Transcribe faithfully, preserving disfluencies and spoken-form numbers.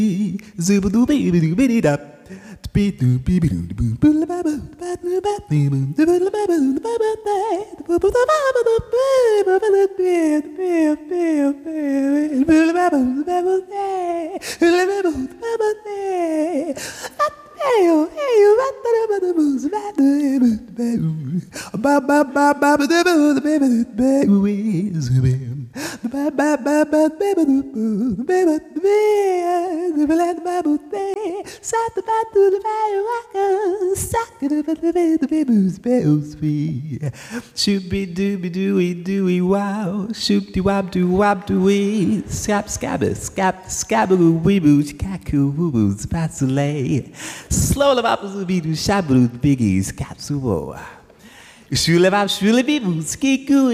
Zubadoo baby doo biddy dop. Beat doo beeby doo doo boo la ba boo ba doo ba doo boo doo ba la ba boo ba ba day boo boo da ba ba doo boo ba ba da boo boo boo boo boo la ba boo ba boo day la ba boo ba ba day. Hey yo, hey yo, ba da ba da boo ba da boo ba ba ba ba ba da boo da ba da ba wee zubim. Ba ba ba ba ba ba boo ba ba ba ba la ba boo day. Sat the bat to the fire waka, suck it up at the bed, the baby's bells free. Shooby dooby dooey dooey wow, shoop de wab doo wab dooey, scab scabba, scab scabba wee boo, kaku woo boo, spatulay. Slow the bapples be do shabba biggies, capsubo. Shula bab shula bee boo, ski